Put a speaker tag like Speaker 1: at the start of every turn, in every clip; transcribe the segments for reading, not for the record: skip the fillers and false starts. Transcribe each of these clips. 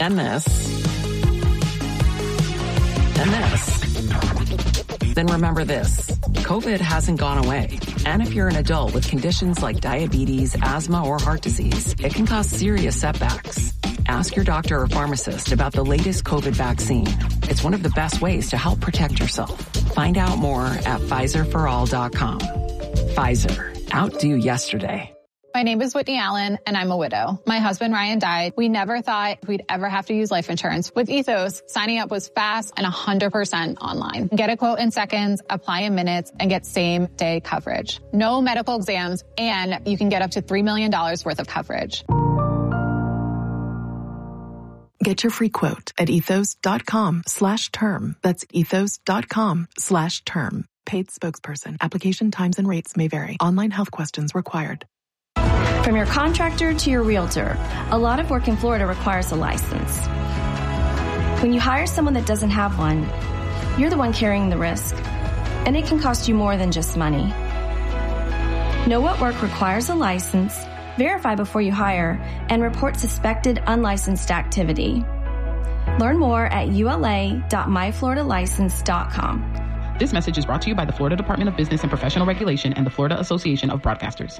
Speaker 1: And this. And this. Then remember this. COVID hasn't gone away. And if you're an adult with conditions like diabetes, asthma, or heart disease, it can cause serious setbacks. Ask your doctor or pharmacist about the latest COVID vaccine. It's one of the best ways to help protect yourself. Find out more at PfizerForAll.com. Pfizer. Outdo yesterday.
Speaker 2: My name is Whitney Allen, and I'm a widow. My husband, Ryan, died. We never thought we'd ever have to use life insurance. With Ethos, signing up was fast and 100% online. Get a quote in seconds, apply in minutes, and get same-day coverage. No medical exams, and you can get up to $3 million worth of coverage.
Speaker 3: Get your free quote at ethos.com/term. That's ethos.com/term. Paid spokesperson. Application times and rates may vary. Online health questions required.
Speaker 4: From your contractor to your realtor, a lot of work in Florida requires a license. When you hire someone that doesn't have one, you're the one carrying the risk, and it can cost you more than just money. Know what work requires a license, verify before you hire, and report suspected unlicensed activity. Learn more at ula.myfloridalicense.com.
Speaker 5: This message is brought to you by the Florida Department of Business and Professional Regulation and the Florida Association of Broadcasters.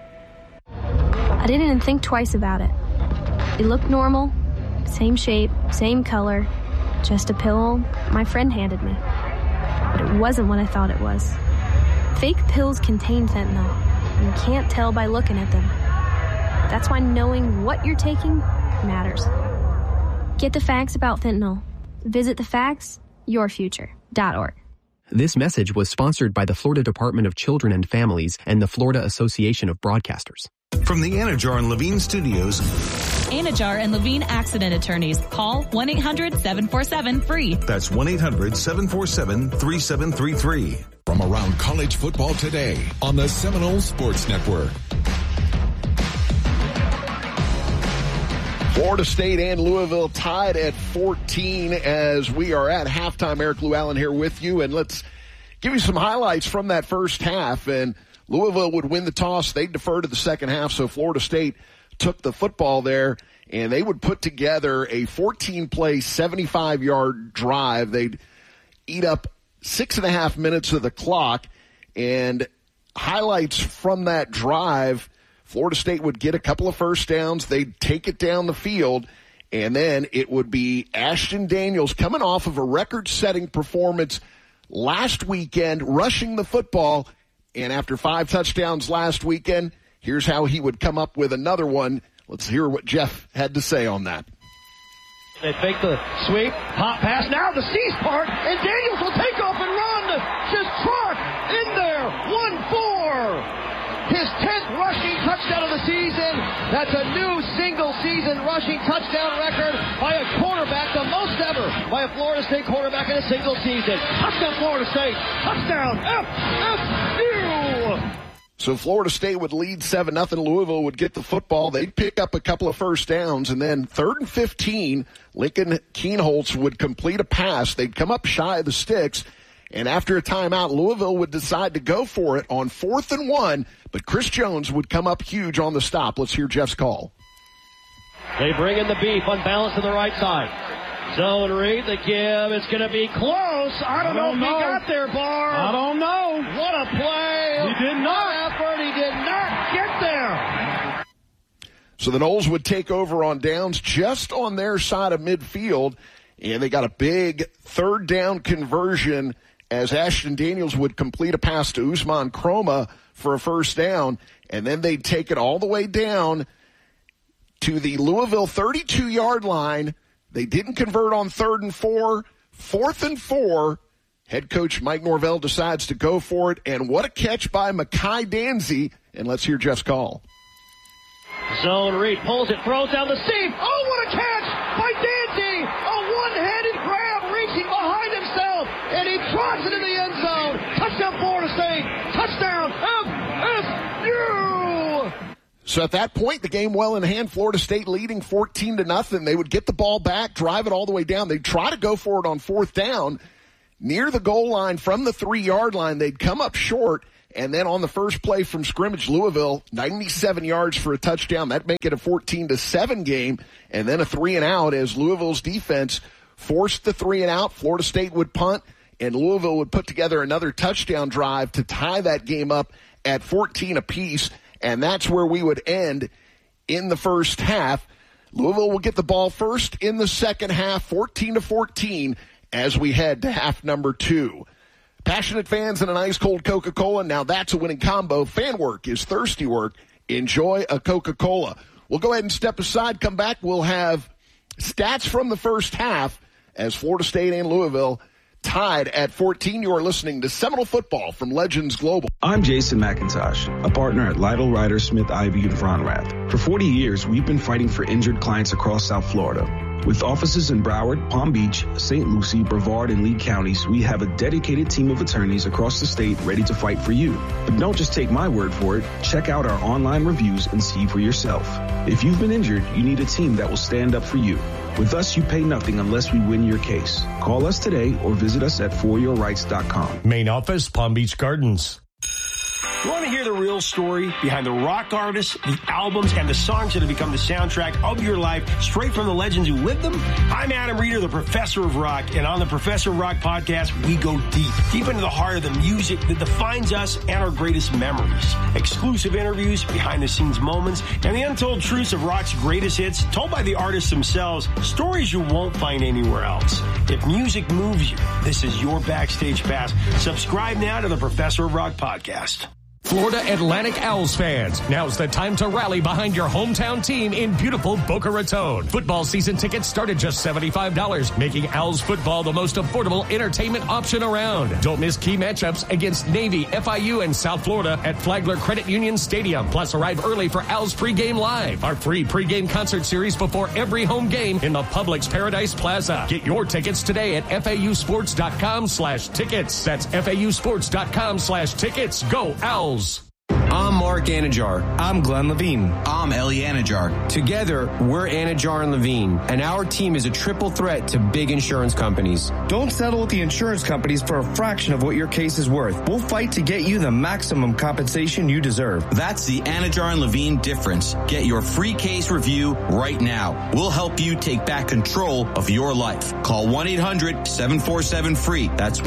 Speaker 6: I didn't even think twice about it. It looked normal, same shape, same color, just a pill my friend handed me. But it wasn't what I thought it was. Fake pills contain fentanyl, and you can't tell by looking at them. That's why knowing what you're taking matters. Get the facts about fentanyl. Visit thefactsyourfuture.org.
Speaker 7: This message was sponsored by the Florida Department of Children and Families and the Florida Association of Broadcasters.
Speaker 8: From the Anajar and Levine Studios.
Speaker 9: Anajar and Levine Accident Attorneys. Call 1-800-747-FREE.
Speaker 8: That's 1-800-747-3733.
Speaker 10: From around college football today on the Seminole Sports Network.
Speaker 11: Florida State and Louisville tied at 14 as we are at halftime. Eric Lou Allen here with you, and let's give you some highlights from that first half. And Louisville would win the toss. They'd defer to the second half, so Florida State took the football there, and they would put together a 14-play, 75-yard drive. They'd eat up 6.5 minutes of the clock, and highlights from that drive, Florida State would get a couple of first downs. They'd take it down the field, and then it would be Ashton Daniels coming off of a record-setting performance last weekend, rushing the football. And after 5 touchdowns last weekend, here's how he would come up with another one. Let's hear what Jeff had to say on that.
Speaker 12: They fake the sweep, hot pass, now the C's part, and Daniels will take off and run. Just trot in there, 1-4. His 10th rushing touchdown of the season. That's a new single-season rushing touchdown record by a quarterback, the most ever by a Florida State quarterback in a single season. Touchdown, Florida State. Touchdown, FSU.
Speaker 11: So Florida State would lead 7-0. Louisville would get the football. They'd pick up a couple of first downs, and then 3rd and 15, Lincoln Kienholz would complete a pass. They'd come up shy of the sticks, and after a timeout, Louisville would decide to go for it on 4th and 1, but Chris Jones would come up huge on the stop. Let's hear Jeff's call.
Speaker 12: They bring in the beef, unbalanced to the right side. Zone read, the give, it's going to be close. I don't know if he got there, Barr.
Speaker 13: I don't know.
Speaker 12: What a play.
Speaker 13: He did not.
Speaker 12: Effort. He did not get there.
Speaker 11: So the Noles would take over on downs just on their side of midfield, and they got a big 3rd down conversion as Ashton Daniels would complete a pass to Usman Kroma for a first down, and then they'd take it all the way down to the Louisville 32-yard line. They didn't convert on 3rd and 4. 4th and 4, head coach Mike Norvell decides to go for it, and what a catch by Mekhi Danzy, and let's hear Jeff's call.
Speaker 12: Zone read, pulls it, throws down the seam. Oh, what a catch by Danzy! A one-handed grab, reaching behind himself, and he trots it in the end zone. Touchdown, Florida State! Touchdown, FSU!
Speaker 11: So at that point, the game well in hand, Florida State leading 14-0. They would get the ball back, drive it all the way down. They'd try to go for it on 4th down. Near the goal line from the 3-yard line, they'd come up short, And then on the first play from scrimmage, Louisville, 97 yards for a touchdown. That'd make it a 14-7 game. And then a 3-and-out as Louisville's defense forced the 3-and-out. Florida State would punt, and Louisville would put together another touchdown drive to tie that game up at 14 apiece. And that's where we would end in the first half. Louisville will get the ball first in the second half, 14-14, as we head to half number 2. Passionate fans and an ice cold Coca-Cola. Now that's a winning combo. Fan work is thirsty work. Enjoy a Coca-Cola. We'll go ahead and step aside, come back. We'll have stats from the first half as Florida State and Louisville tied at 14. You are listening to Seminole Football from Legends Global.
Speaker 13: I'm Jason McIntosh, a partner at Lytle, Ryder, Smith, Ivy, and Fronrath. For 40 years, we've been fighting for injured clients across South Florida. With offices in Broward, Palm Beach, St. Lucie, Brevard, and Lee counties, we have a dedicated team of attorneys across the state ready to fight for you. But don't just take my word for it. Check out our online reviews and see for yourself. If you've been injured, you need a team that will stand up for you. With us, you pay nothing unless we win your case. Call us today or visit us at foryourrights.com.
Speaker 14: Main office, Palm Beach Gardens.
Speaker 15: You want to hear the real story behind the rock artists, the albums, and the songs that have become the soundtrack of your life, straight from the legends who lived them? I'm Adam Reeder, the Professor of Rock, and on the Professor of Rock podcast, we go deep into the heart of the music that defines us and our greatest memories. Exclusive interviews, behind-the-scenes moments, and the untold truths of rock's greatest hits, told by the artists themselves, stories you won't find anywhere else. If music moves you, this is your backstage pass. Subscribe now to the Professor of Rock podcast.
Speaker 14: Florida Atlantic Owls fans, now's the time to rally behind your hometown team in beautiful Boca Raton. Football season tickets start at just $75, making Owls football the most affordable entertainment option around. Don't miss key matchups against Navy, FIU, and South Florida at Flagler Credit Union Stadium. Plus, arrive early for Owls Pregame Live, our free pregame concert series before every home game in the Publix Paradise Plaza. Get your tickets today at FAUsports.com/tickets. That's FAUsports.com/tickets. Go Owls!
Speaker 16: I'm Mark Anajar. I'm Glenn Levine.
Speaker 17: I'm Ellie Anajar.
Speaker 16: Together, we're Anajar and Levine, and our team is a triple threat to big insurance companies.
Speaker 17: Don't settle with the insurance companies for a fraction of what your case is worth. We'll fight to get you the maximum compensation you deserve.
Speaker 18: That's the Anajar and Levine difference. Get your free case review right now. We'll help you take back control of your life. Call 1-800-747-FREE. That's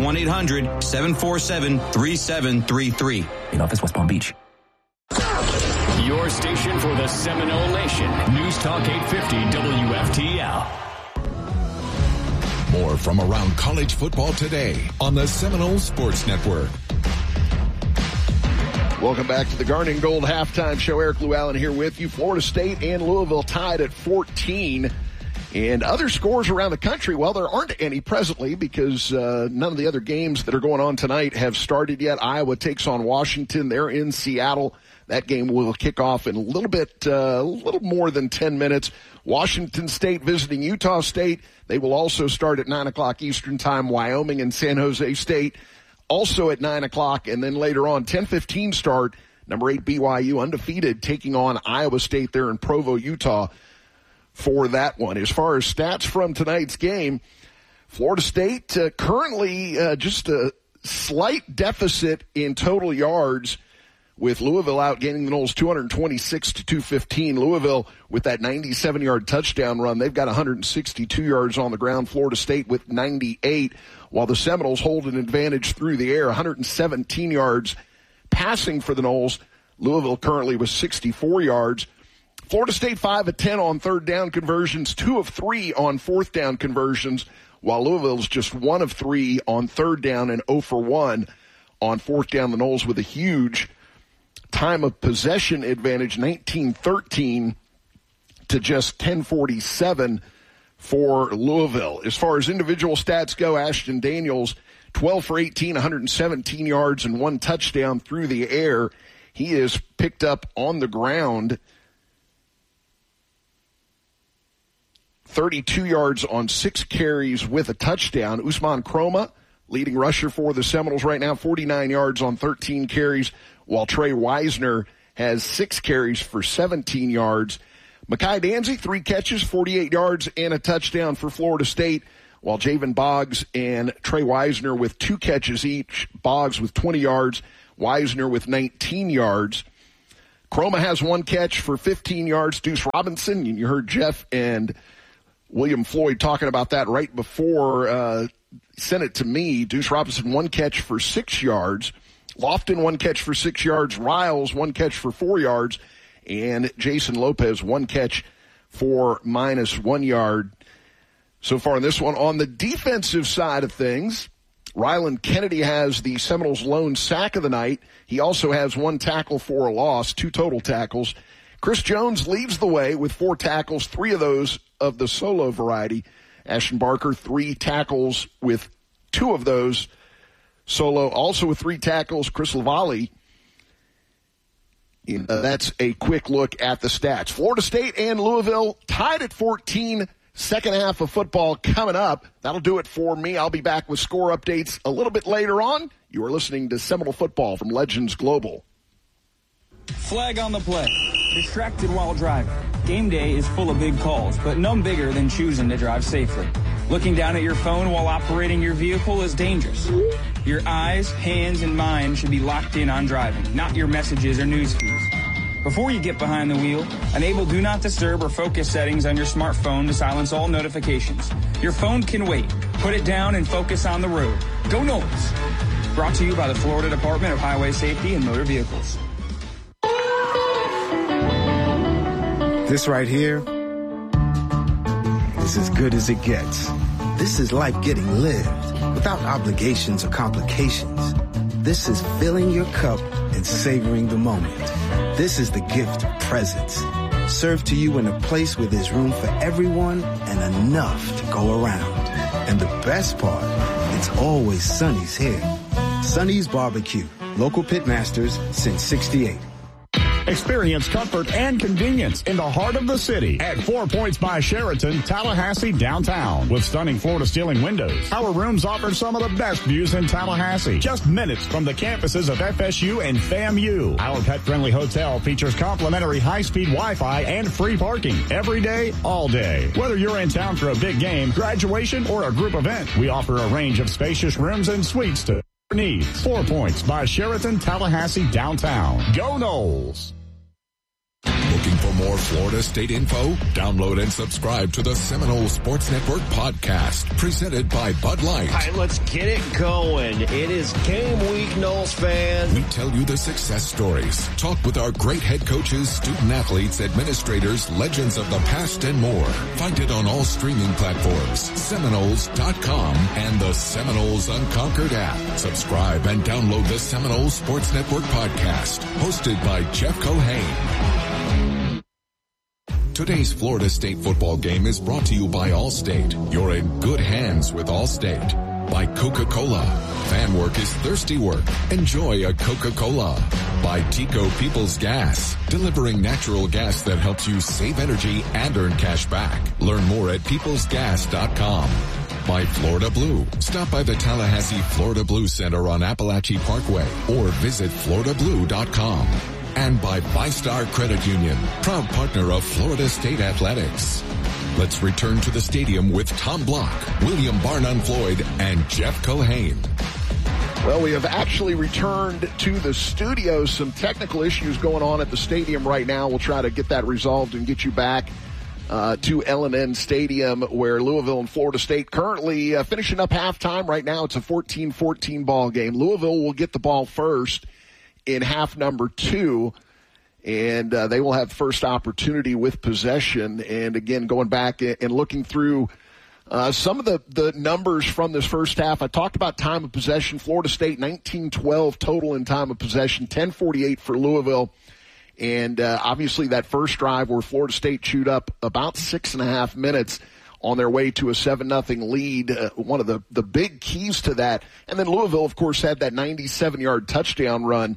Speaker 18: 1-800-747-3733.
Speaker 19: In office, West Palm Beach.
Speaker 20: Your station for the Seminole Nation. News Talk 850 WFTL.
Speaker 10: More from around college football today on the Seminole Sports Network.
Speaker 11: Welcome back to the Garnet and Gold Halftime Show. Eric Llewellyn here with you. Florida State and Louisville tied at 14. And other scores around the country, well, there aren't any presently because none of the other games that are going on tonight have started yet. Iowa takes on Washington. They're in Seattle. That game will kick off in a little more than 10 minutes. Washington State visiting Utah State. They will also start at 9 o'clock Eastern Time. Wyoming and San Jose State also at 9 o'clock. And then later on, 10:15 start, number 8 BYU undefeated taking on Iowa State there in Provo, Utah for that one. As far as stats from tonight's game, Florida State currently just a slight deficit in total yards, with Louisville outgaining the Noles 226-215. Louisville with that 97-yard touchdown run. They've got 162 yards on the ground. Florida State with 98, while the Seminoles hold an advantage through the air, 117 yards passing for the Noles. Louisville currently with 64 yards. Florida State 5 of 10 on third down conversions, 2 of 3 on fourth down conversions, while Louisville's just 1 of 3 on third down and 0 for 1 on fourth down. The Noles with a huge time of possession advantage, 19-13 to just 10-47 for Louisville. As far as individual stats go, Ashton Daniels, 12 for 18, 117 yards and 1 touchdown through the air. He is picked up on the ground 32 yards on 6 carries with a touchdown. Usman Kroma, leading rusher for the Seminoles right now, 49 yards on 13 carries, while Trey Wisner has 6 carries for 17 yards. Mekhi Danzy, 3 catches, 48 yards, and a touchdown for Florida State, while Javen Boggs and Trey Wisner with 2 catches each. Boggs with 20 yards, Wisner with 19 yards. Croma has 1 catch for 15 yards. Deuce Robinson, you heard Jeff and William Floyd talking about that right before sent it to me. Deuce Robinson, 1 catch for 6 yards. Lofton, 1 catch for 6 yards. Riles, 1 catch for 4 yards. And Jason Lopez, 1 catch for -1 yard so far in this one. On the defensive side of things, Ryland Kennedy has the Seminoles' lone sack of the night. He also has 1 tackle for a loss, 2 total tackles. Chris Jones leads the way with 4 tackles, 3 of those of the solo variety. Ashton Barker, 3 tackles with 2 of those solo. Also with 3 tackles, Chris Lavallee. That's a quick look at the stats. Florida State and Louisville tied at 14. Second half of football coming up. That'll do it for me. I'll be back with score updates a little bit later on. You are listening to Seminole Football from Legends Global.
Speaker 19: Flag on the play. Distracted while driving. Game day is full of big calls, but none bigger than choosing to drive safely. Looking down at your phone while operating your vehicle is dangerous. Your eyes, hands, and mind should be locked in on driving, not your messages or news feeds. Before you get behind the wheel, enable Do Not Disturb or Focus settings on your smartphone to silence all notifications. Your phone can wait. Put it down and focus on the road. Go Noles! Brought to you by the Florida Department of Highway Safety and Motor Vehicles.
Speaker 17: This right here is as good as it gets. This is life getting lived without obligations or complications. This is filling your cup and savoring the moment. This is the gift of presence, served to you in a place where there's room for everyone and enough to go around. And the best part, it's always Sonny's here. Sonny's Barbecue, local pitmasters since '68.
Speaker 21: Experience comfort and convenience in the heart of the city at 4 Points by Sheraton, Tallahassee downtown. With stunning floor-to-ceiling windows, our rooms offer some of the best views in Tallahassee, just minutes from the campuses of FSU and FAMU. Our pet-friendly hotel features complimentary high-speed Wi-Fi and free parking every day, all day. Whether you're in town for a big game, graduation, or a group event, we offer a range of spacious rooms and suites to needs. 4 Points by Sheraton, Tallahassee downtown. Go Noles!
Speaker 10: Looking for more Florida State info? Download and subscribe to the Seminole Sports Network podcast, presented by Bud Light.
Speaker 12: All right, let's get it going. It is game week, Noles fans.
Speaker 10: We tell you the success stories, talk with our great head coaches, student athletes, administrators, legends of the past, and more. Find it on all streaming platforms, Seminoles.com, and the Seminoles Unconquered app. Subscribe and download the Seminole Sports Network podcast, hosted by Jeff Cohane. Today's Florida State football game is brought to you by Allstate. You're in good hands with Allstate. By Coca-Cola. Fan work is thirsty work. Enjoy a Coca-Cola. By Tico People's Gas. Delivering natural gas that helps you save energy and earn cash back. Learn more at peoplesgas.com. By Florida Blue. Stop by the Tallahassee Florida Blue Center on Appalachie Parkway or visit floridablue.com. And by Five Star Credit Union, proud partner of Florida State Athletics. Let's return to the stadium with Tom Block, William Barnum Floyd, and Jeff Cohane.
Speaker 11: Well, we have actually returned to the studio. Some technical issues going on at the stadium right now. We'll try to get that resolved and get you back to L&N Stadium, where Louisville and Florida State currently finishing up halftime. Right now it's a 14-14 ball game. Louisville will get the ball first in half number 2, and they will have first opportunity with possession. And again, going back and looking through some of the numbers from this first half, I talked about time of possession. Florida State 19-12 total in time of possession, 10:48 for Louisville. And obviously that first drive where Florida State chewed up about 6.5 minutes on their way to a 7-0 lead, one of the big keys to that. And then Louisville, of course, had that 97-yard touchdown run,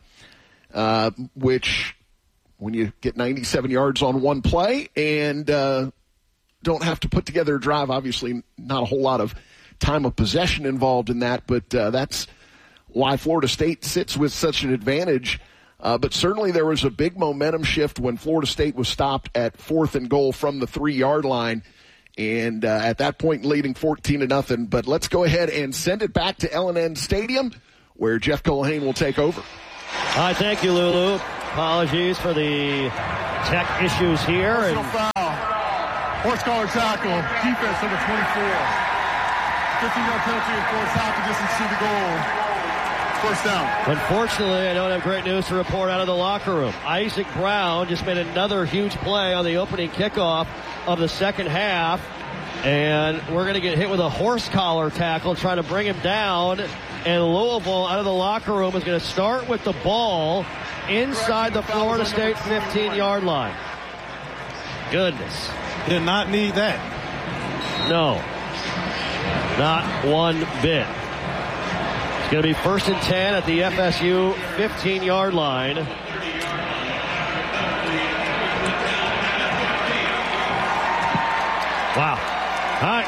Speaker 11: which when you get 97 yards on one play and don't have to put together a drive, obviously not a whole lot of time of possession involved in that, but that's why Florida State sits with such an advantage. But certainly there was a big momentum shift when Florida State was stopped at 4th and goal from the 3-yard line. And at that point, leading 14-0. But let's go ahead and send it back to L&N Stadium, where Jeff Cohane will take over.
Speaker 12: All right, thank you, Lulu. Apologies for the tech issues here.
Speaker 1: Personal foul. Horse collar tackle. Defense number 24. 15-yard penalty and forced half the distance to the goal. First down.
Speaker 12: Unfortunately, I don't have great news to report out of the locker room. Isaac Brown just made another huge play on the opening kickoff of the second half. And we're going to get hit with a horse collar tackle trying to bring him down. And Louisville out of the locker room is going to start with the ball inside the Florida State 15-yard line. Goodness.
Speaker 22: Did not need that.
Speaker 12: No. Not one bit. It's going to be 1st and 10 at the FSU 15-yard line. Wow. All right.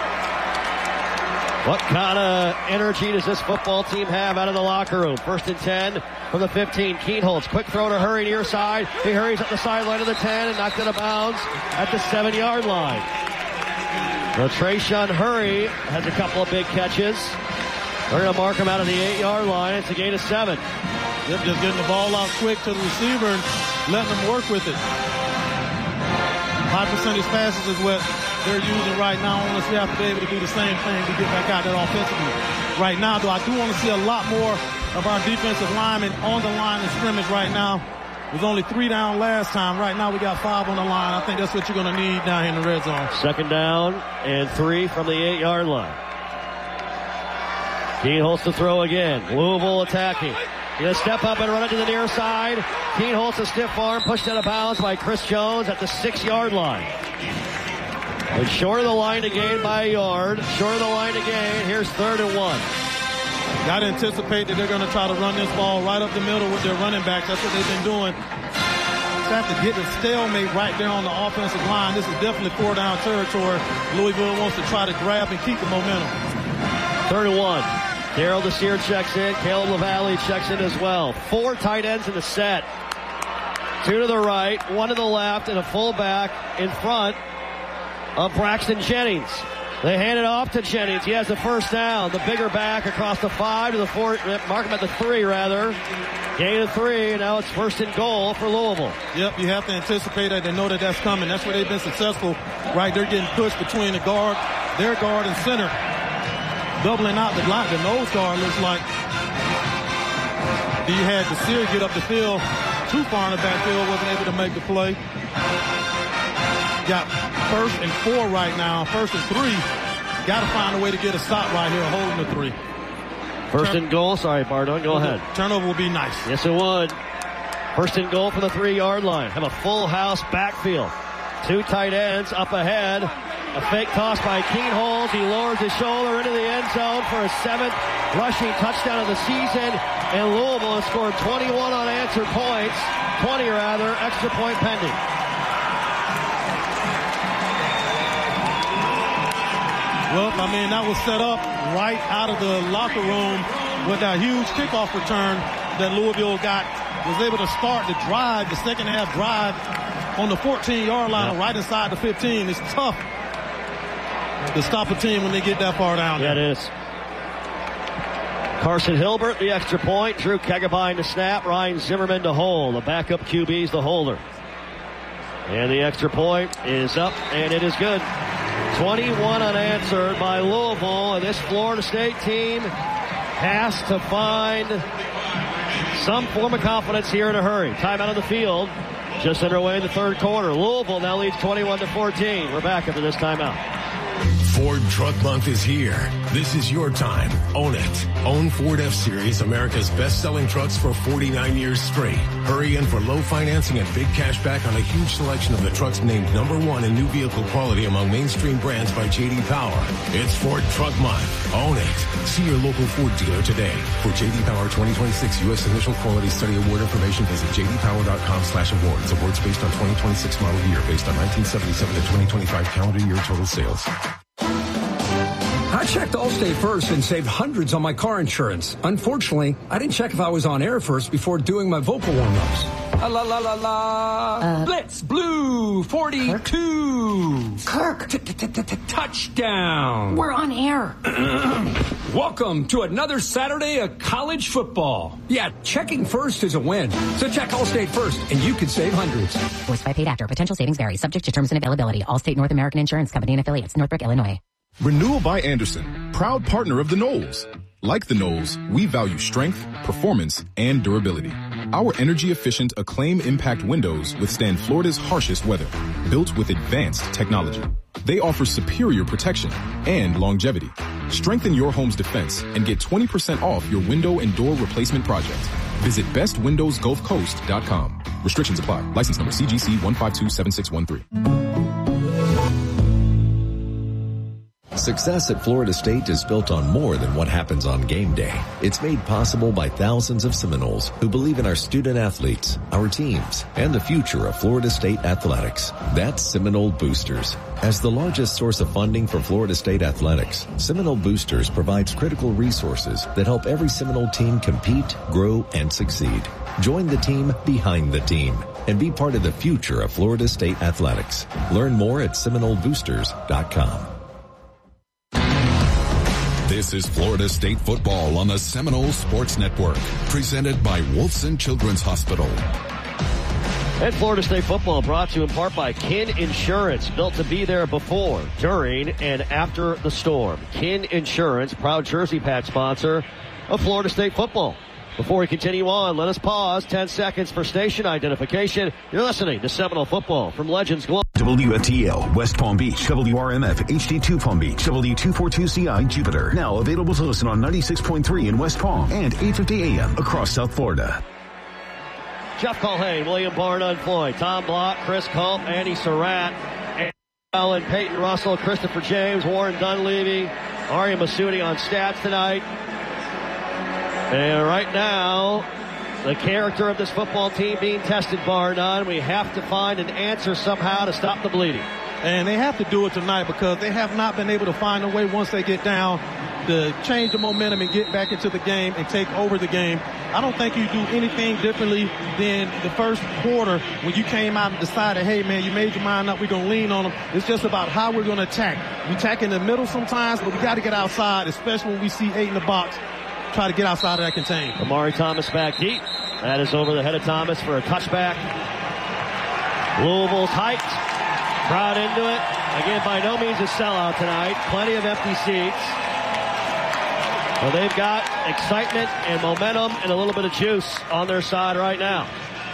Speaker 12: What kind of energy does this football team have out of the locker room? 1st and 10 from the 15. Keenholz, quick throw to Hurry near side. He hurries up the sideline of the 10 and knocked out of bounds at the 7-yard line. Well, Trayshawn Hurry has a couple of big catches. They're going to mark him out of the 8-yard line. It's a gain of 7.
Speaker 22: Yep, just getting the ball out quick to the receiver and letting him work with it. High percentage passes is what they're using right now. I want to see have to be able to do the same thing to get back out there offensively. Right now, though, I do want to see a lot more of our defensive linemen on the line of scrimmage right now. It was only 3 down last time. Right now, we got 5 on the line. I think that's what you're going to need down here in the red zone.
Speaker 12: 2nd down and 3 from the 8-yard line. Keenholz to throw again. Louisville attacking. He's going to step up and run it to the near side. Keenholz a stiff arm, pushed out of bounds by Chris Jones at the 6-yard line. And short of the line to gain by a yard. Short of the line to gain. Here's 3rd and 1.
Speaker 22: Got to anticipate that they're going to try to run this ball right up the middle with their running backs. That's what they've been doing. Just have to get the stalemate right there on the offensive line. This is definitely 4-down territory. Louisville wants to try to grab and keep the momentum.
Speaker 12: 3rd and 1. Darrell Desir checks in. Caleb LaValle checks in as well. 4 tight ends in the set. 2 to the right, 1 to the left, and a fullback in front of Braxton Jennings. They hand it off to Jennings. He has the first down. The bigger back across the 5 to the 4. Mark him at the 3, rather. Gain of 3, and now it's 1st and goal for Louisville.
Speaker 22: Yep, you have to anticipate that. They know that that's coming. That's where they've been successful. Right, they're getting pushed between the guard, their guard, and center. Doubling out the line. The nose guard looks like he had Desir get up the field too far in the backfield, wasn't able to make the play. Got 1st and 4 right now. 1st and 3. Got to find a way to get a stop right here, holding the 3.
Speaker 12: 1st and goal. Sorry, Bardon. Go ahead.
Speaker 22: Turnover would be nice.
Speaker 12: Yes, it would. 1st and goal for the 3-yard line. Have a full house backfield. 2 tight ends up ahead. A fake toss by Keenholz. He lowers his shoulder into the end zone for a 7th rushing touchdown of the season. And Louisville has scored 21 unanswered points. 20 rather, extra point pending.
Speaker 22: Well, I mean, that was set up right out of the locker room with that huge kickoff return that Louisville got. Was able to start the drive, the second half drive on the 14-yard line, right inside the 15. It's tough to stop a team when they get that far down.
Speaker 12: Yeah, it is. Carson Hilbert, the extra point. Drew Kegabine to snap. Ryan Zimmerman to hold. The backup QB's the holder. And the extra point is up, and it is good. 21 unanswered by Louisville. And this Florida State team has to find some form of confidence here in a hurry. Timeout on the field. Just underway in the 3rd quarter. Louisville now leads 21-14. We're back after this timeout.
Speaker 23: Ford Truck Month is here. This is your time. Own it. Own Ford F-Series, America's best-selling trucks for 49 years straight. Hurry in for low financing and big cash back on a huge selection of the trucks named #1 in new vehicle quality among mainstream brands by J.D. Power. It's Ford Truck Month. Own it. See your local Ford dealer today. For J.D. Power 2026 U.S. Initial Quality Study Award information, visit jdpower.com/awards. Awards based on 2026 model year, based on 1977 to 2025 calendar year total sales.
Speaker 2: I checked Allstate first and saved hundreds on my car insurance. Unfortunately, I didn't check if I was on air first before doing my vocal warm-ups. La la la la. Blitz Blue 42.
Speaker 3: Kirk.
Speaker 2: Touchdown.
Speaker 3: We're on air.
Speaker 2: Welcome to another Saturday of college football. Yeah, checking first is a win. So check Allstate first, and you can save hundreds.
Speaker 4: Voiced by paid actor. Potential savings vary. Subject to terms and availability. Allstate North American Insurance Company and affiliates. Northbrook, Illinois.
Speaker 24: Renewal by Andersen, proud partner of the Knolls. Like the Knolls, we value strength, performance, and durability. Our energy-efficient Acclaim Impact windows withstand Florida's harshest weather, built with advanced technology. They offer superior protection and longevity. Strengthen your home's defense and get 20% off your window and door replacement project. Visit bestwindowsgulfcoast.com. Restrictions apply. License number CGC 1527613.
Speaker 25: Success at Florida State is built on more than what happens on game day. It's made possible by thousands of Seminoles who believe in our student athletes, our teams, and the future of Florida State athletics. That's Seminole Boosters. As the largest source of funding for Florida State athletics, Seminole Boosters provides critical resources that help every Seminole team compete, grow, and succeed. Join the team behind the team and be part of the future of Florida State athletics. Learn more at SeminoleBoosters.com.
Speaker 10: This is Florida State football on the Seminole Sports Network, presented by Wolfson Children's Hospital.
Speaker 12: And Florida State football brought to you in part by Kin Insurance, built to be there before, during, and after the storm. Kin Insurance, proud jersey patch sponsor of Florida State football. Before we continue on, let us pause 10 seconds for station identification. You're listening to Seminole Football from Legends Global.
Speaker 26: WFTL, West Palm Beach, WRMF, HD2 Palm Beach, W242CI, Jupiter. Now available to listen on 96.3 in West Palm and 850 AM across South Florida.
Speaker 12: Jeff Culhane, William Barna and Floyd, Tom Block, Chris Culp, Andy Surratt, Allen, Peyton Russell, Christopher James, Warren Dunleavy, Aria Masudi on stats tonight. And right now, the character of this football team being tested, bar none. We have to find an answer somehow to stop the bleeding.
Speaker 22: And they have to do it tonight because they have not been able to find a way once they get down to change the momentum and get back into the game and take over the game. I don't think you do anything differently than the first quarter when you came out and decided, hey, man, you made your mind up, we're going to lean on them. It's just about how we're going to attack. We attack in the middle sometimes, but we got to get outside, especially when we see 8 in the box. Try to get outside of that contain.
Speaker 12: Amari Thomas back deep. That is over the head of Thomas for a touchback. Louisville's hyped. Crowd into it. Again, by no means a sellout tonight. Plenty of empty seats. Well, they've got excitement and momentum and a little bit of juice on their side right now.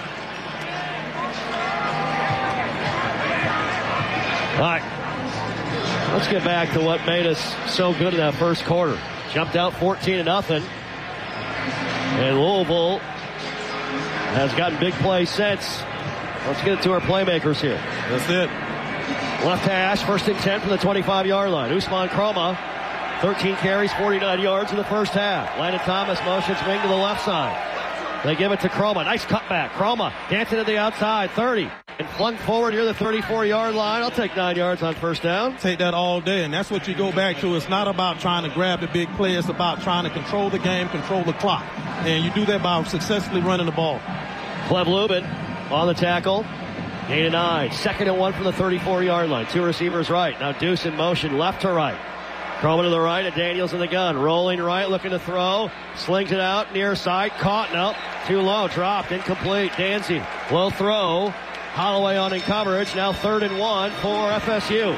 Speaker 12: All right. Let's get back to what made us so good in that first quarter. Jumped out 14-0. And Louisville has gotten big plays since. Let's get it to our playmakers here.
Speaker 22: That's it.
Speaker 12: Left hash, first and 10 from the 25-yard line. Usman Kroma, 13 carries, 49 yards in the first half. Landon Thomas motions wing to the left side. They give it to Kroma. Nice cutback. Kroma dancing to the outside, 30. And flung forward near the 34-yard line. I'll take 9 yards on first down.
Speaker 22: Take that all day, and that's what you go back to. It's not about trying to grab the big play. It's about trying to control the game, control the clock. And you do that by successfully running the ball.
Speaker 12: Cleb Lubin on the tackle. Gain of 9. 2nd and 1 from the 34-yard line. 2 receivers right. Now Deuce in motion, left to right. Kroma to the right, and Daniels in the gun. Rolling right, looking to throw. Slings it out, near side. Caught, no. Too low, dropped, incomplete. Danzy, low throw. Holloway on in coverage. Now 3rd and 1 for FSU.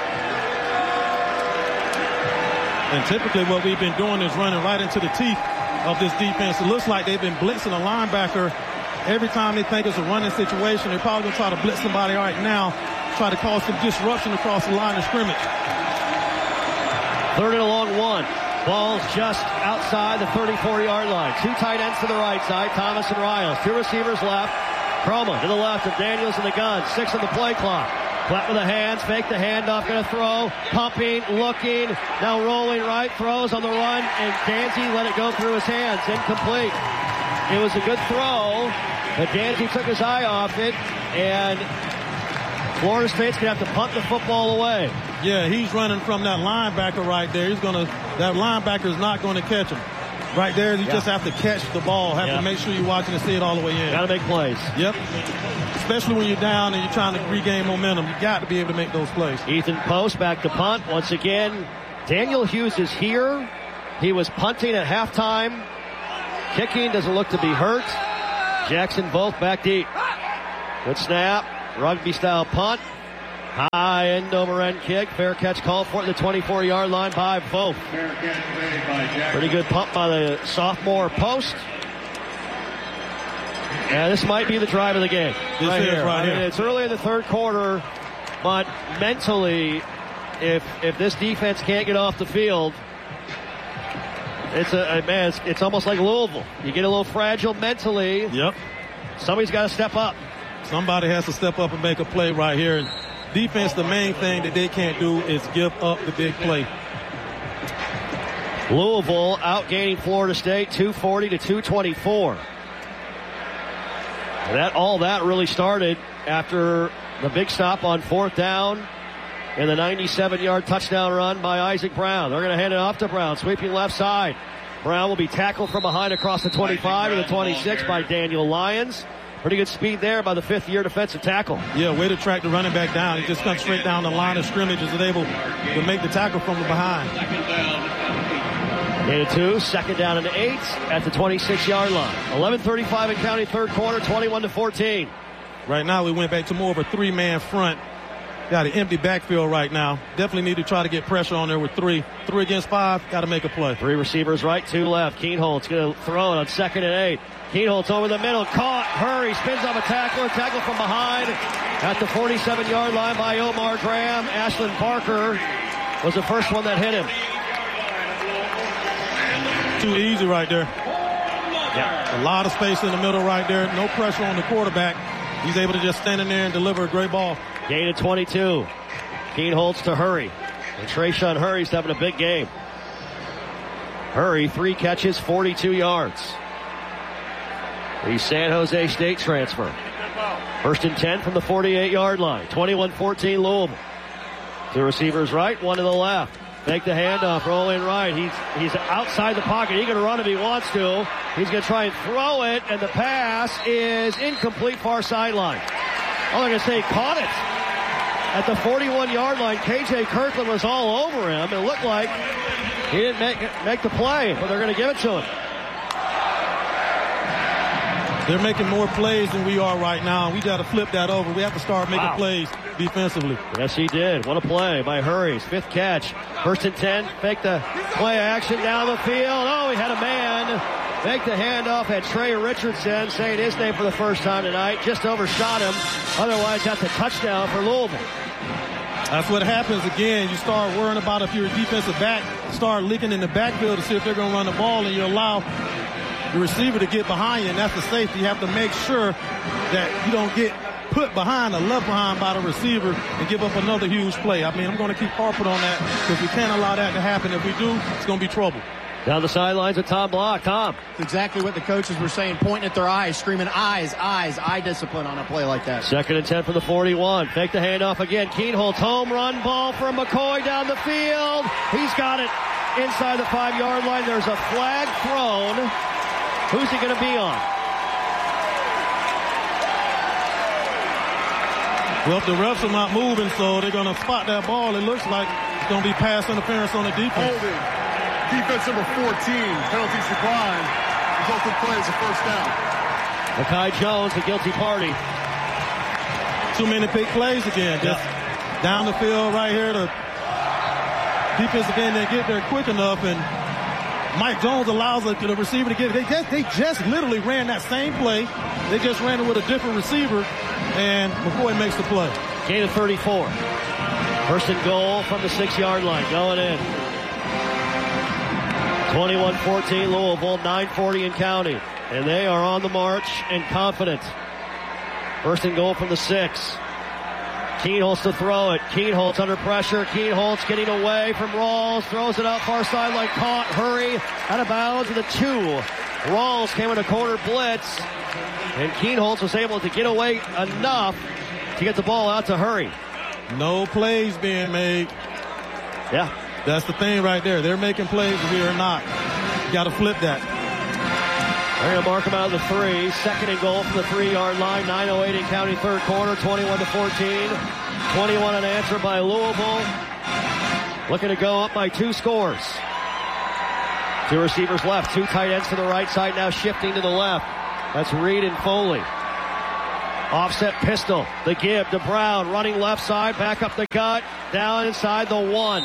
Speaker 22: And typically what we've been doing is running right into the teeth of this defense. It looks like they've been blitzing a linebacker every time they think it's a running situation. They're probably going to try to blitz somebody right now, try to cause some disruption across the line of scrimmage.
Speaker 12: 3rd and a long 1. Ball's just outside the 34-yard line. 2 tight ends to the right side, Thomas and Riles. 2 receivers left. Kroma to the left of Daniels in the gun. 6 on the play clock. Clap with the hands, fake the handoff, going to throw. Pumping, looking, now rolling right, throws on the run, and Danzy let it go through his hands. Incomplete. It was a good throw, but Danzy took his eye off it, and Florida State's going to have to punt the football away.
Speaker 22: Yeah, he's running from that linebacker right there. That linebacker is not going to catch him. Right there, you just have to catch the ball. Have to make sure you're watching and see it all the way in.
Speaker 12: Got to make plays.
Speaker 22: Yep. Especially when you're down and you're trying to regain momentum. You got to be able to make those plays.
Speaker 12: Ethan Post back to punt. Once again, Daniel Hughes is here. He was punting at halftime. Kicking doesn't look to be hurt. Jackson Voth back deep. Good snap. Rugby-style punt. High end-over-end kick. Fair catch called for it at the 24-yard line by Voth. Pretty good pump by the sophomore Post. And this might be the drive of the game.
Speaker 22: Right here.
Speaker 12: It's early in the third quarter, but mentally, if this defense can't get off the field, it's almost like Louisville. You get a little fragile mentally.
Speaker 22: Yep.
Speaker 12: Somebody's got to step up.
Speaker 22: Somebody has to step up and make a play right here. And defense, the main thing that they can't do is give up the big play.
Speaker 12: Louisville outgaining Florida State 240 to 224. And all that really started after the big stop on fourth down and the 97-yard touchdown run by Isaac Brown. They're going to hand it off to Brown, sweeping left side. Brown will be tackled from behind across the 25 to the 26 by Daniel Lyons. Pretty good speed there by the fifth-year defensive tackle.
Speaker 22: Yeah, way to track the running back down. He just comes straight down the line of scrimmage, is able to make the tackle from the behind.
Speaker 12: Gain of 2, second down and 8 at the 26-yard line. 11:35 in counting, third quarter, 21-14.
Speaker 22: Right now, we went back to more of a three-man front. Got an empty backfield right now. Definitely need to try to get pressure on there with 3. 3 against 5, got to make a play.
Speaker 12: 3 receivers right, 2 left. Keenholt's going to throw it on second and 8. Keenholt's over the middle, caught, hurry, spins off a tackler, tackle from behind at the 47-yard line by Omar Graham. Ashlyn Parker was the first one that hit him.
Speaker 22: Too easy right there.
Speaker 12: Yeah.
Speaker 22: A lot of space in the middle right there. No pressure on the quarterback. He's able to just stand in there and deliver a great ball.
Speaker 12: Gain of 22. Keenholtz to Hurry. And Trayshawn Hurry's having a big game. Hurry, 3 catches, 42 yards. The San Jose State transfer. First and 10 from the 48-yard line. 21-14 Louisville. 2 receivers right, 1 to the left. Make the handoff, roll in right. He's outside the pocket. He can run if he wants to. He's going to try and throw it, and the pass is incomplete, far sideline. Oh, they're going to say he caught it. At the 41-yard line, KJ Kirkland was all over him. It looked like he didn't make the play, but they're going to give it to him.
Speaker 22: They're making more plays than we are right now. We got to flip that over. We have to start making plays defensively.
Speaker 12: Yes, he did. What a play by Hurries. 5th catch. First and 10. Fake the play action down the field. Oh, he had a man. Make the handoff at Trey Richardson, saying his name for the first time tonight. Just overshot him. Otherwise, that's a touchdown for Louisville.
Speaker 22: That's what happens again. You start worrying about if you're a defensive back, start leaking in the backfield to see if they're going to run the ball, and you allow the receiver to get behind you, and that's the safety. You have to make sure that you don't get put behind or left behind by the receiver and give up another huge play. I mean, I'm going to keep harping on that because we can't allow that to happen. If we do, it's going to be trouble.
Speaker 12: Down the sidelines of Tom Block. Tom.
Speaker 3: It's exactly what the coaches were saying, pointing at their eyes, screaming eyes, eye discipline on a play like that.
Speaker 12: Second and 10 for the 41. Fake the handoff again. Keenholtz, home run ball from McCoy down the field. He's got it inside the 5-yard line. There's a flag thrown. Who's he going to be on?
Speaker 22: Well, if the refs are not moving, so they're going to spot that ball. It looks like it's going to be pass interference on the defense.
Speaker 1: Holding. Defense number 14. Penalties declined. Resulting play is a first down.
Speaker 12: Makai Jones, the guilty party.
Speaker 22: Too many big plays again. Just down the field right here. The defensive end didn't get there quick enough, and Mike Jones allows the receiver to get it. They just literally ran that same play. They just ran it with a different receiver, and McCoy makes the play.
Speaker 12: Gain of 34. First and goal from the 6-yard line. Going in. 21-14 Louisville, 9:40 in counting. And they are on the march and confident. First and goal from the 6. Keenholtz to throw it. Keenholtz under pressure. Keenholtz getting away from Rawls. Throws it out far sideline. Caught. Hurry. Out of bounds with a 2. Rawls came in a corner blitz. And Keenholtz was able to get away enough to get the ball out to Hurry.
Speaker 22: No plays being made.
Speaker 12: Yeah.
Speaker 22: That's the thing right there. They're making plays, we are not. You got to flip that.
Speaker 12: They're going to mark him out of the 3. 2nd and goal from the 3-yard line. 9:08 in counting third quarter. 21-14. 21 unanswered by Louisville. Looking to go up by 2 scores. 2 receivers left. 2 tight ends to the right side. Now shifting to the left. That's Reed and Foley. Offset pistol. The give to Brown. Running left side. Back up the gut. Down inside the 1.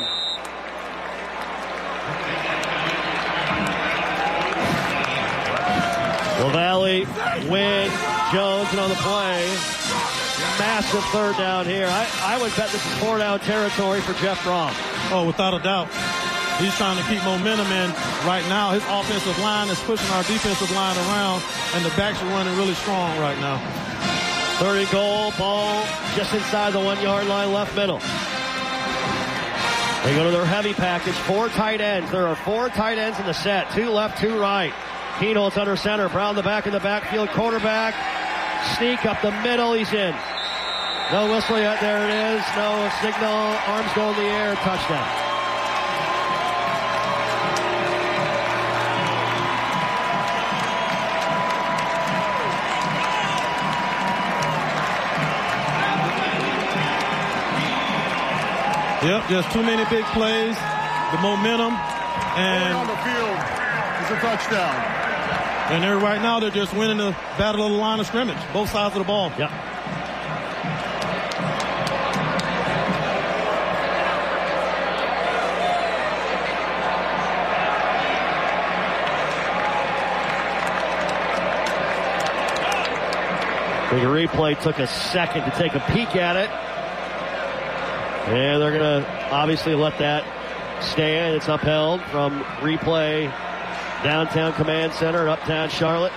Speaker 12: LaValle, Wynn, Jones, and on the play. Massive third down here. I would bet this is 4-down territory for Jeff Brom.
Speaker 22: Oh, without a doubt. He's trying to keep momentum in. Right now, his offensive line is pushing our defensive line around, and the backs are running really strong right now.
Speaker 12: 3rd and goal, ball just inside the 1-yard line, left middle. They go to their heavy package, 4 tight ends. There are 4 tight ends in the set, 2 left, 2 right. Keenholz under center, Brown the back in the backfield, quarterback, sneak up the middle, he's in. No whistle yet, there it is, no signal, arms go in the air, touchdown.
Speaker 22: Yep, just too many big plays, the momentum, and
Speaker 1: on the field is a touchdown.
Speaker 22: And right now they're just winning the battle of the line of scrimmage, both sides of the ball.
Speaker 12: Yep. The replay took a second to take a peek at it. And they're going to obviously let that stand. It's upheld from replay downtown command center in uptown Charlotte.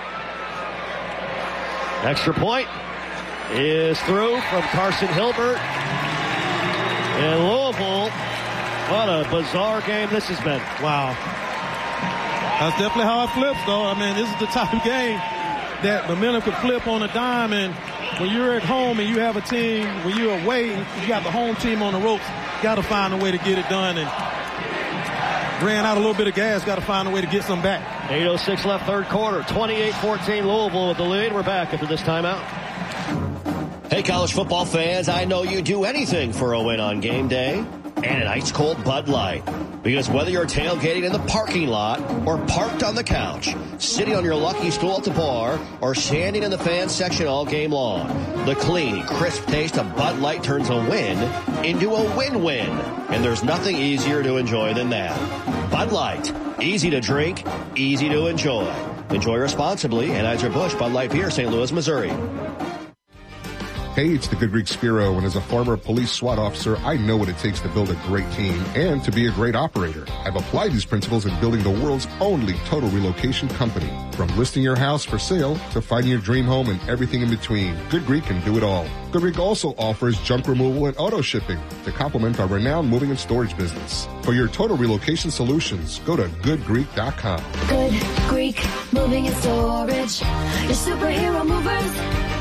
Speaker 12: Extra point is through from Carson Hilbert. And Louisville, what a bizarre game this has been.
Speaker 22: Wow. That's definitely how it flips, though. I mean, this is the type of game that momentum could flip on a dime. And when you're at home and you have a team, when you're away, you got the home team on the ropes, you got to find a way to get it done. And ran out a little bit of gas, got to find a way to get some back.
Speaker 12: 8:06 left third quarter, 28-14 Louisville with the lead. We're back after this timeout. Hey, college football fans, I know you do anything for a win on game day, and an ice-cold Bud Light. Because whether you're tailgating in the parking lot or parked on the couch, sitting on your lucky stool at the bar, or standing in the fan section all game long, the clean, crisp taste of Bud Light turns a win into a win-win. And there's nothing easier to enjoy than that. Bud Light. Easy to drink, easy to enjoy. Enjoy responsibly. Anheuser-Busch Bud Light Beer, St. Louis, Missouri.
Speaker 5: Hey, it's the Good Greek Spiro, and as a former police SWAT officer, I know what it takes to build a great team and to be a great operator. I've applied these principles in building the world's only total relocation company. From listing your house for sale to finding your dream home and everything in between, Good Greek can do it all. Good Greek also offers junk removal and auto shipping to complement our renowned moving and storage business. For your total relocation solutions, go to goodgreek.com.
Speaker 6: Good Greek Moving and Storage, your superhero movers.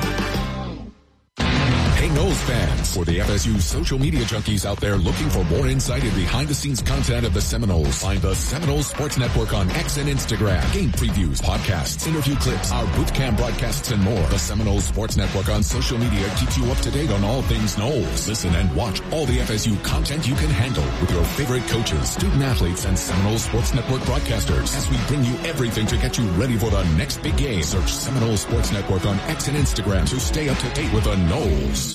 Speaker 10: Hey, Noles fans, for the FSU social media junkies out there looking for more insight and behind-the-scenes content of the Seminoles, find the Seminoles Sports Network on X and Instagram. Game previews, podcasts, interview clips, our boot camp broadcasts, and more. The Seminoles Sports Network on social media keeps you up to date on all things Noles. Listen and watch all the FSU content you can handle with your favorite coaches, student athletes, and Seminoles Sports Network broadcasters as we bring you everything to get you ready for the next big game. Search Seminoles Sports Network on X and Instagram to stay up to date with the Noles.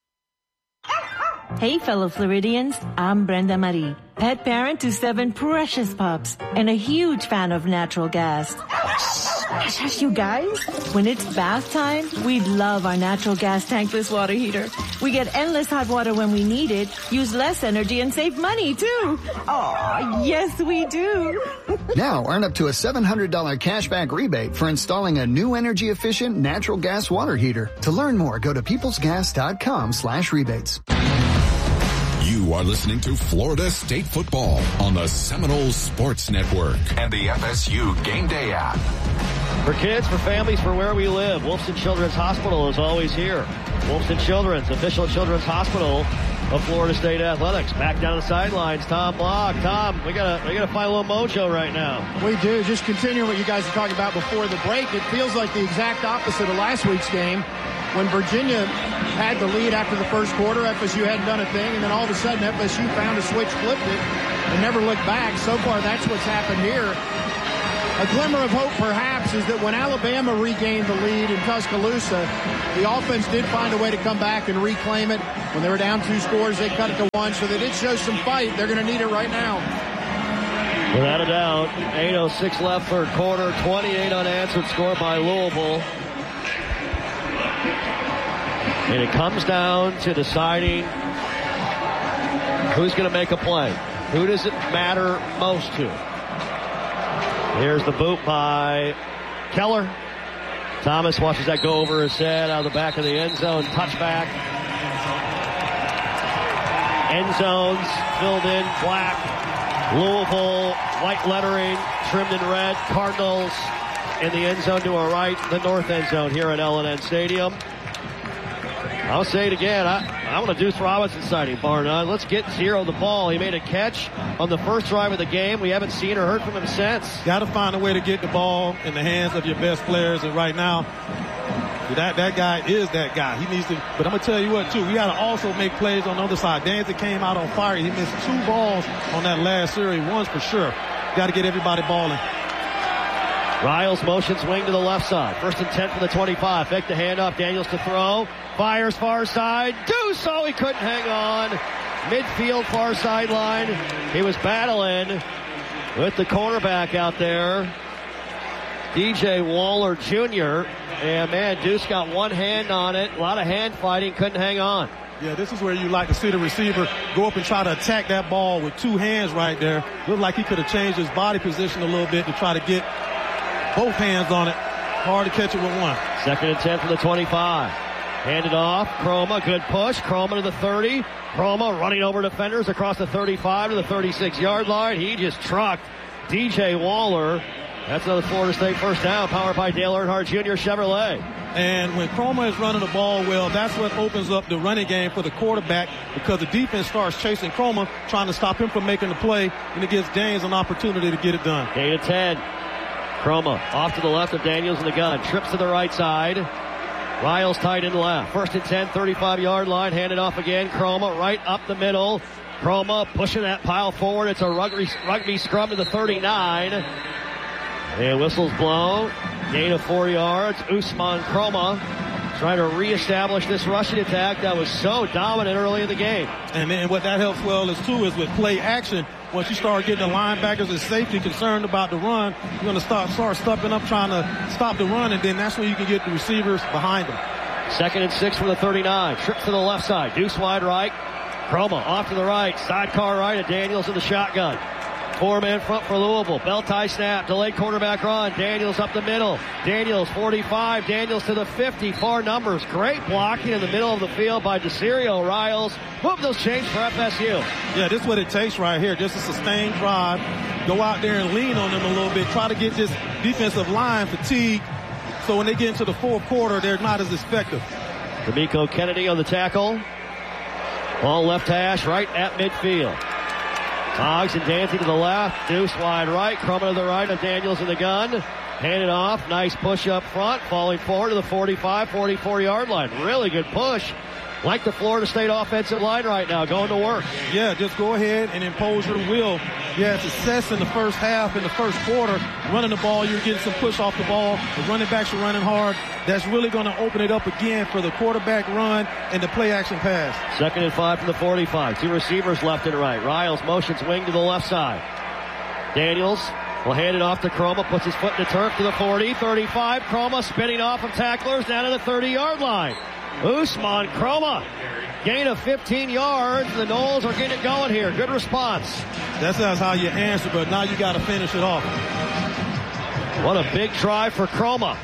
Speaker 7: Hey, fellow Floridians, I'm Brenda Marie, pet parent to 7 precious pups and a huge fan of natural gas. Hush, you guys. When it's bath time, we love our natural gas tankless water heater. We get endless hot water when we need it, use less energy, and save money, too. Oh, yes, we do.
Speaker 8: Now, earn up to a $700 cashback rebate for installing a new energy-efficient natural gas water heater. To learn more, go to peoplesgas.com/rebates.
Speaker 10: You are listening to Florida State Football on the Seminoles Sports Network and the FSU Game Day app.
Speaker 12: For kids, for families, for where we live, Wolfson Children's Hospital is always here. Wolfson Children's, official children's hospital of Florida State Athletics. Back down the sidelines, Tom Block. Tom, we gotta find a little mojo right now.
Speaker 3: We do. Just continuing what you guys were talking about before the break, it feels like the exact opposite of last week's game. When Virginia had the lead after the first quarter, FSU hadn't done a thing, and then all of a sudden FSU found a switch, flipped it, and never looked back. So far, that's what's happened here. A glimmer of hope, perhaps, is that when Alabama regained the lead in Tuscaloosa, the offense did find a way to come back and reclaim it. When they were down 2 scores, they cut it to 1, so they did show some fight. They're going to need it right now.
Speaker 12: Without a doubt, 8:06 left third quarter, 28 unanswered score by Louisville. And it comes down to deciding who's going to make a play. Who does it matter most to? Here's the boot by Keller. Thomas watches that go over his head out of the back of the end zone. Touchback. End zones filled in black. Louisville, white lettering, trimmed in red. Cardinals in the end zone to our right. The north end zone here at L&N Stadium. I'll say it again. I want a Deuce Robinson sighting, bar none. Let's get Zero the ball. He made a catch on the first drive of the game. We haven't seen or heard from him since.
Speaker 22: Got to find a way to get the ball in the hands of your best players. And right now, that guy is that guy. He needs to. But I'm going to tell you what, too. We got to also make plays on the other side. Danzig came out on fire. He missed 2 balls on that last series. One's for sure. Got to get everybody balling.
Speaker 12: Riles motions wing to the left side. 1st and 10 for the 25. Fake the handoff. Daniels to throw. Fires far side. He couldn't hang on. Midfield far sideline. He was battling with the cornerback out there, DJ Waller Jr. And, man, Deuce got one hand on it. A lot of hand fighting. Couldn't hang on.
Speaker 22: Yeah, this is where you like to see the receiver go up and try to attack that ball with 2 hands right there. Looked like he could have changed his body position a little bit to try to get both hands on it. Hard to catch it with one.
Speaker 12: 2nd and 10 for the 25. Handed off. Chroma, good push. Chroma to the 30. Chroma running over defenders across the 35 to the 36-yard line. He just trucked DJ Waller. That's another Florida State first down, powered by Dale Earnhardt Jr. Chevrolet.
Speaker 22: And when Chroma is running the ball well, that's what opens up the running game for the quarterback, because the defense starts chasing Chroma, trying to stop him from making the play, and it gives Daniels an opportunity to get it done.
Speaker 12: 8 of 10. Chroma off to the left of Daniels in the gun. Trips to the right side. Riles tight end left. 1st and 10, 35-yard line. Handed off again. Chroma right up the middle. Chroma pushing that pile forward. It's a rugby scrum to the 39. And whistles blown. Gain of 4 yards. Usman Chroma trying to reestablish this rushing attack that was so dominant early in the game.
Speaker 22: And then what that helps well is, too, is with play action. Once you start getting the linebackers and safety concerned about the run, you're going to start stepping up trying to stop the run, and then that's when you can get the receivers behind them.
Speaker 12: 2nd and 6 from the 39. Trips to the left side. Deuce wide right. Chroma off to the right. Sidecar right at Daniels in the shotgun. 4-man front for Louisville. Belt tie snap. Delayed quarterback run. Daniels up the middle. Daniels 45. Daniels to the 50. Far numbers. Great blocking in the middle of the field by DeCirio. Riles. Move those chains for FSU.
Speaker 22: Yeah, this is what it takes right here. Just a sustained drive. Go out there and lean on them a little bit. Try to get this defensive line fatigued, so when they get into the 4th quarter, they're not as effective.
Speaker 12: D'Amico Kennedy on the tackle. Ball left hash right at midfield. Boggs and Danzig to the left. Deuce wide right. Chroma to the right of Daniels in the gun. Handed off. Nice push up front. Falling forward to the 45, 44-yard line. Really good push. Like the Florida State offensive line right now, going to work.
Speaker 22: Yeah, just go ahead and impose your will. You had success in the first half, in the first quarter, running the ball. You're getting some push off the ball. The running backs are running hard. That's really going to open it up again for the quarterback run and the play action pass.
Speaker 12: 2nd and 5 from the 45. 2 receivers left and right. Riles motions wing to the left side. Daniels will hand it off to Chroma, puts his foot in the turf to the 40, 35. Chroma spinning off of tacklers down to the 30-yard line. Usman Chroma, gain of 15 yards. The Noles are getting it going here. Good response.
Speaker 22: That's how you answer, but now you got to finish it off.
Speaker 12: What a big try for Chroma.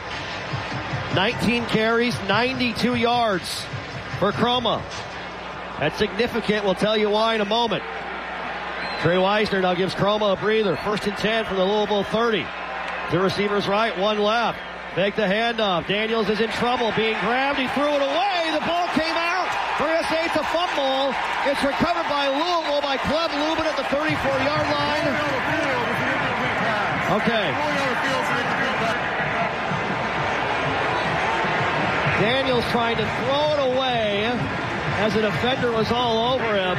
Speaker 12: 19 carries, 92 yards for Chroma. That's significant. We'll tell you why in a moment. Trey Weisner now gives Chroma a breather. 1st and 10 from the Louisville 30. 2 receivers right, 1 left. Make the handoff. Daniels is in trouble, being grabbed. He threw it away. play. The ball came out. Chris Ace a fumble. It's recovered by Louisville by Clem Lubin at the 34-yard line. Okay. Daniels trying to throw it away as a defender was all over him.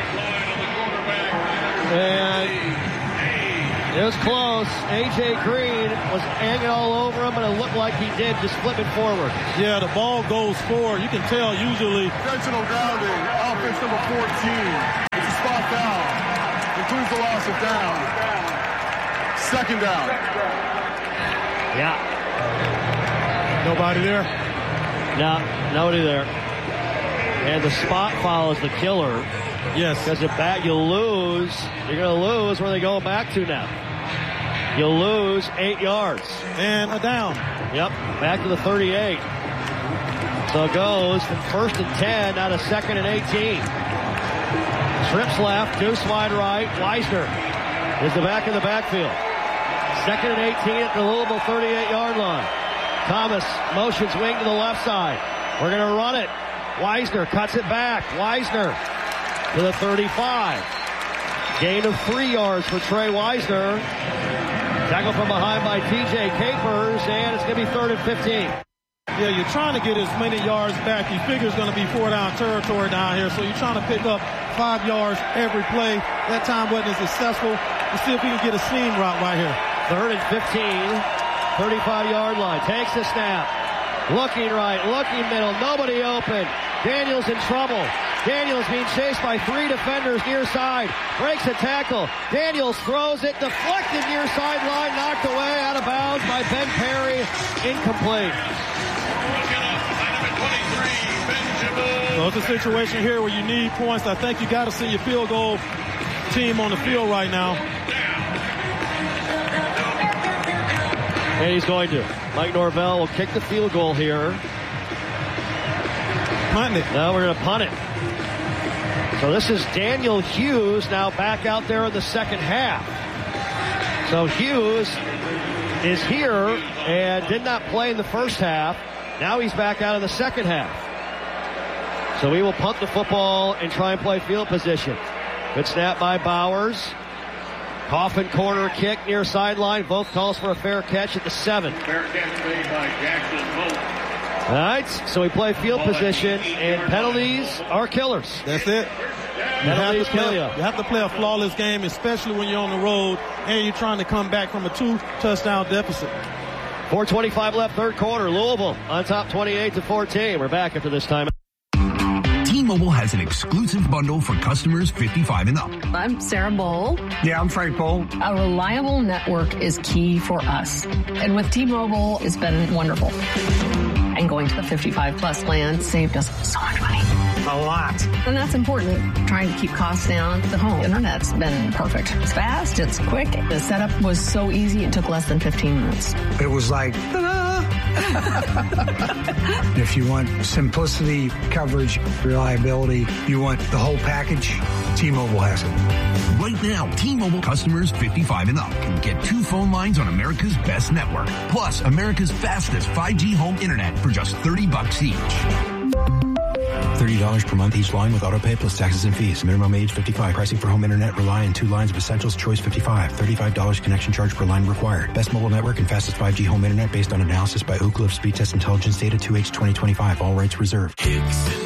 Speaker 12: And it was close. A.J. Green was hanging all over him, and it looked like he did, just flipping forward.
Speaker 22: Yeah, the ball goes forward. You can tell usually.
Speaker 1: Intentional grounding, offense number 14. It's a spot down. Includes the loss of down. Second down.
Speaker 12: Yeah.
Speaker 22: Nobody there?
Speaker 12: No, nobody there. And the spot follows the killer.
Speaker 22: Yes.
Speaker 12: Because if that you lose, you're going to lose where they go back to now. You lose 8 yards.
Speaker 22: And a down.
Speaker 12: Yep, back to the 38. So it goes from 1st and 10 out of 2nd and 18. Trips left, deuce wide right. Weisner is the back of the backfield. 2nd and 18 at the Louisville 38-yard line. Thomas motions wing to the left side. We're going to run it. Weisner cuts it back. Weisner to the 35. Gain of 3 yards for Trey Weisner. Tackle from behind by T.J. Capers, and it's going to be 3rd and 15.
Speaker 22: Yeah, you're trying to get as many yards back. You figure it's going to be 4-down territory down here, so you're trying to pick up 5 yards every play. That time wasn't as successful. Let's see if we can get a seam route right here.
Speaker 12: 3rd and 15, 35-yard line. Takes the snap. Looking right, looking middle, nobody open. Daniels in trouble. Daniels being chased by 3 defenders near side. Breaks a tackle. Daniels throws it, deflected near sideline, knocked away, out of bounds by Ben Perry. Incomplete.
Speaker 22: So it's a situation here where you need points. I think you got to see your field goal team on the field right now.
Speaker 12: And he's going to. Mike Norvell will kick the field goal here.
Speaker 22: Punt it.
Speaker 12: Now we're going to punt it. So this is Daniel Hughes now back out there in the second half. So Hughes is here and did not play in the first half. Now he's back out in the second half. So we will punt the football and try and play field position. Good snap by Bowers. Coffin corner kick near sideline. Both calls for a fair catch at the 7.
Speaker 9: Fair catch made by Jackson Vogt.
Speaker 12: All right, so we play field position, and penalties are killers.
Speaker 22: That's it.
Speaker 12: Penalties kill you.
Speaker 22: You have to play a flawless game, especially when you're on the road and you're trying to come back from a 2-touchdown deficit.
Speaker 12: 4:25 left, third quarter. Louisville on top 28-14. We're back after this time.
Speaker 13: T-Mobile has an exclusive bundle for customers 55 and up.
Speaker 14: I'm Sarah Bowl.
Speaker 13: Yeah, I'm Frank Bowl.
Speaker 14: A reliable network is key for us. And with T-Mobile, it's been wonderful. And going to the 55-plus plan saved us so much money.
Speaker 13: A lot.
Speaker 14: And that's important. Trying to keep costs down. The home internet's been perfect. It's fast. It's quick. The setup was so easy. It took less than 15 minutes.
Speaker 13: It was like, if you want simplicity, coverage, reliability, you want the whole package, T-Mobile has it. Right now, T-Mobile customers 55 and up can get 2 phone lines on America's best network, plus America's fastest 5G home internet for just $30 each.
Speaker 15: $30 per month each line with auto pay plus taxes and fees. Minimum age 55. Pricing for home internet rely on 2 lines of Essentials Choice 55. $35 connection charge per line required. Best mobile network and fastest 5G home internet based on analysis by Ookla of Speed Test Intelligence Data 2H 2025. All rights reserved.